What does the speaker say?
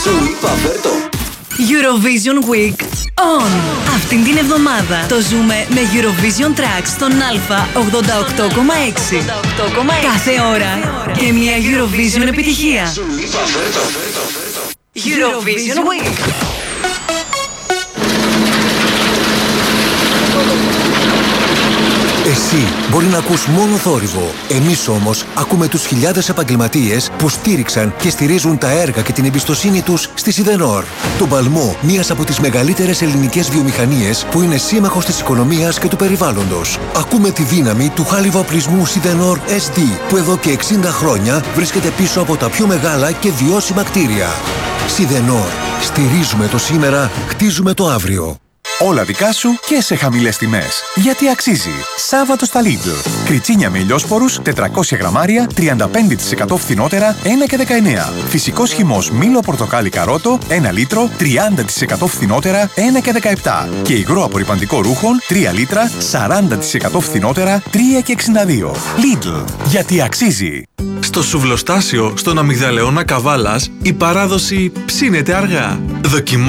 Σου είπα φέρτο. Eurovision Week On. Αυτήν την εβδομάδα το ζούμε με Eurovision Tracks στον Α 88,6. Κάθε ώρα και μια Eurovision επιτυχία. Σου είπα φέρτο. Eurovision Week. Εσύ μπορεί να ακούς μόνο θόρυβο. Εμείς όμως ακούμε τους χιλιάδες επαγγελματίες που στήριξαν και στηρίζουν τα έργα και την εμπιστοσύνη τους στη Σιδενόρ. Τον παλμό μιας από τις μεγαλύτερες ελληνικές βιομηχανίες που είναι σύμμαχος της οικονομίας και του περιβάλλοντος. Ακούμε τη δύναμη του χάλιβα-οπλισμού Σιδενόρ SD που εδώ και 60 χρόνια βρίσκεται πίσω από τα πιο μεγάλα και βιώσιμα κτίρια. Σιδενόρ. Στηρίζουμε το σήμερα, χτίζουμε το αύριο. Όλα δικά σου και σε χαμηλές τιμές. Γιατί αξίζει. Σάββατο στα Lidl. Κριτσίνια με ηλιόσπορους, 400 γραμμάρια, 35% φθηνότερα, 1,19. Φυσικός χυμός μήλο πορτοκάλι καρότο, 1 λίτρο, 30% φθηνότερα, 1,17. Και υγρό απορρυπαντικό ρούχων, 3 λίτρα, 40% φθηνότερα, 3,62. Lidl. Γιατί αξίζει. Στο σουβλοστάσιο, στον Αμυγδαλεώνα Καβάλας, η παράδοση ψήνεται αργά.